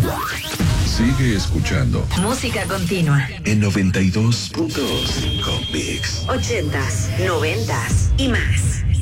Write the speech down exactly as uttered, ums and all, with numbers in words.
Sigue escuchando Música continua en noventa y dos punto cinco Mix. Ochentas, noventas y más.